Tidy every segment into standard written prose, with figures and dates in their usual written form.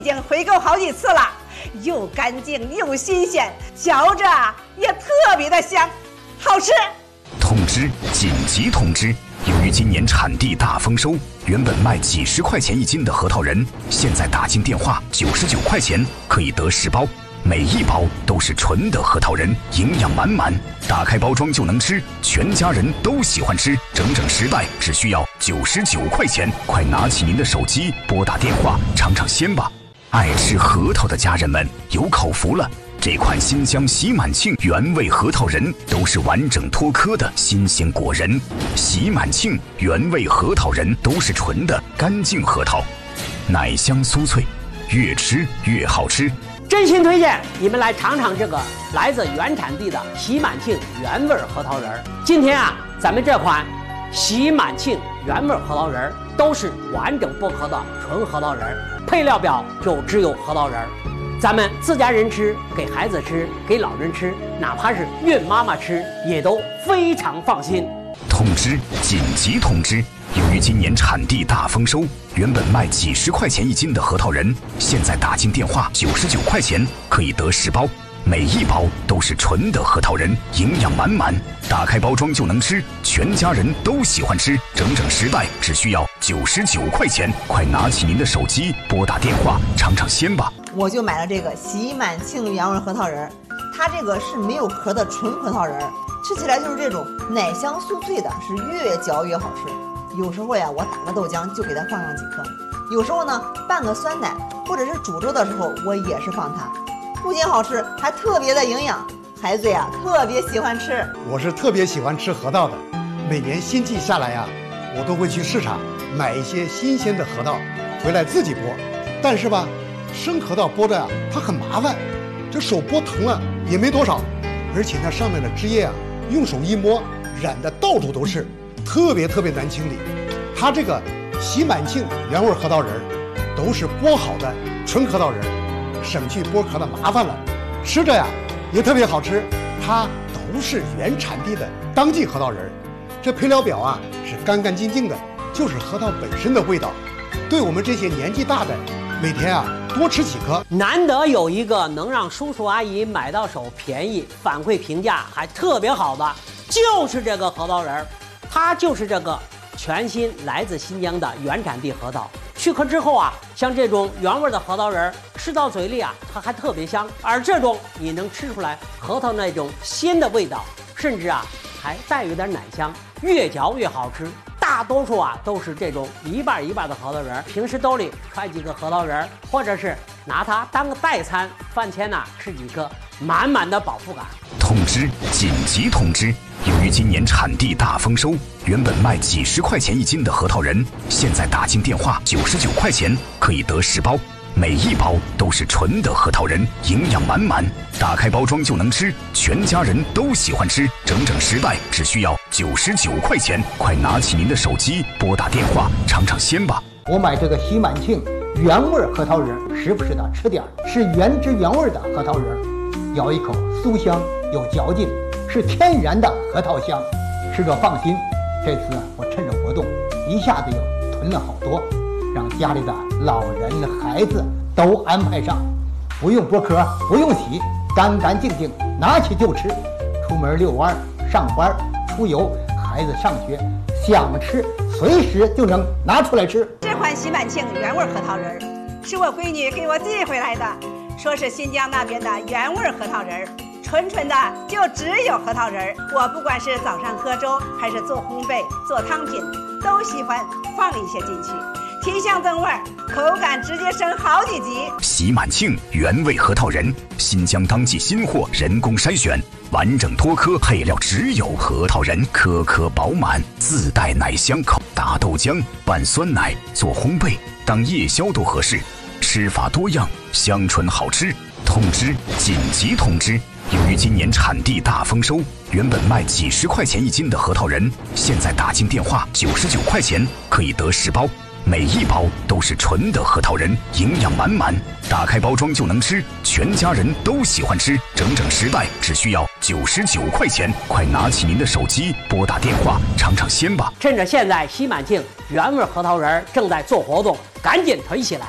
已经回购好几次了，又干净又新鲜，嚼着也特别的香，好吃。 通知！紧急通知！由于今年产地大丰收，原本卖几十块钱一斤的核桃仁，现在打进电话99块钱可以得10包，每一包都是纯的核桃仁，营养满满，打开包装就能吃，全家人都喜欢吃，整整10袋只需要99块钱，快拿起您的手机拨打电话尝尝鲜吧！爱吃核桃的家人们有口福了。这款新疆喜满庆原味核桃仁都是完整脱壳的新鲜果仁，喜满庆原味核桃仁都是纯的干净核桃，奶香酥脆，越吃越好吃。 真心推荐你们来尝尝这个来自原产地的喜满庆原味核桃仁。今天啊，咱们这款喜满庆原味核桃仁都是完整剥壳的纯核桃仁，配料表就只有核桃仁。咱们自家人吃，给孩子吃，给老人吃，哪怕是孕妈妈吃，也都非常放心。 通知！紧急通知！由于今年产地大丰收，原本卖几十块钱一斤的核桃仁，现在打进电话99块钱可以得10包，每一包都是纯的核桃仁，营养满满，打开包装就能吃，全家人都喜欢吃，整整10袋只需要99块钱，快拿起您的手机拨打电话尝尝鲜吧！ 我就买了这个喜满庆原味核桃仁，它这个是没有壳的纯核桃仁，吃起来就是这种奶香酥脆的，是越嚼越好吃。有时候呀，我打个豆浆就给它放上几颗，有时候呢拌个酸奶，或者是煮粥的时候，我也是放它，不仅好吃，还特别的营养，孩子呀特别喜欢吃。 我是特别喜欢吃核桃的，每年新季下来呀，我都会去市场买一些新鲜的核桃回来自己剥，但是吧，生核桃剥着呀，它很麻烦，这手剥疼了也没多少，而且那上面的汁液啊，用手一摸，染的到处都是，特别难清理。它这个喜满庆原味核桃仁都是剥好的纯核桃仁，省去剥壳的麻烦了，吃着呀也特别好吃。它都是原产地的当季核桃仁，这配料表啊是干干净净的，就是核桃本身的味道。对我们这些年纪大的，每天啊多吃几颗。 难得有一个能让叔叔阿姨买到手便宜，反馈评价还特别好的，就是这个核桃仁，它就是这个全新来自新疆的原产地核桃。去壳之后啊，像这种原味的核桃仁，吃到嘴里啊，它还特别香。而这种你能吃出来核桃那种鲜的味道，甚至啊还带有点奶香，越嚼越好吃。大多数啊都是这种一半一半的核桃仁，平时兜里揣几个核桃仁，或者是拿它当个代餐，饭前呢吃几颗，满满的饱腹感。 通知！紧急通知！由于今年产地大丰收，原本卖几十块钱一斤的核桃仁，现在打进电话99块钱可以得10包，每一包都是纯的核桃仁，营养满满，打开包装就能吃，全家人都喜欢吃，整整10袋只需要99块钱，快拿起您的手机拨打电话尝尝鲜吧！ 我买这个喜满庆原味核桃仁，时不时的吃点，是原汁原味的核桃仁，咬一口酥香有嚼劲，是天然的核桃香，吃着放心。这次我趁着活动，一下子又囤了好多，让家里的老人孩子都安排上，不用剥壳，不用洗，干干净净，拿起就吃。出门遛弯、上班、出游，孩子上学，想吃随时就能拿出来吃。 这款喜满庆原味核桃仁是我闺女给我寄回来的，说是新疆那边的原味核桃仁，纯的就只有核桃仁。我不管是早上喝粥，还是做烘焙、做汤品，都喜欢放一些进去，提香增味，口感直接升好几级。 喜满庆原味核桃仁，新疆当季新货，人工筛选，完整脱壳，配料只有核桃仁，颗颗饱满，自带奶香口。打豆浆、拌酸奶、做烘焙、当夜宵都合适，吃法多样，香醇好吃。通知！紧急通知！由于今年产地大丰收，原本卖几十块钱一斤的核桃仁，现在打进电话99块钱可以得10包，每一包都是纯的核桃仁，营养满满，打开包装就能吃，全家人都喜欢吃，整整10袋只需要99块钱，快拿起您的手机拨打电话尝尝鲜吧！ 趁着现在喜满庆原味核桃仁正在做活动，赶紧囤起来！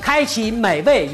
开启美味